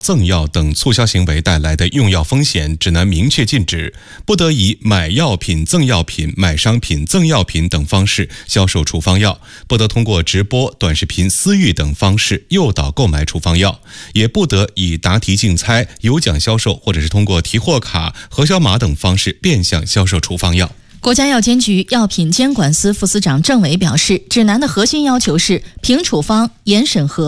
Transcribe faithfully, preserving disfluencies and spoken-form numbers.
赠药等促销行为带来的用药风险，指南明确禁止，不得以买药品赠药品、买商品赠药品等方式销售处方药，不得通过直播、短视频、私域等方式诱导购买处方药，也不得以答题竞猜、有奖销售或者是通过提货卡、核销码等方式变相销售处方药。 国家药监局药品监管司副司长郑伟表示，指南的核心要求是凭处方、严审核、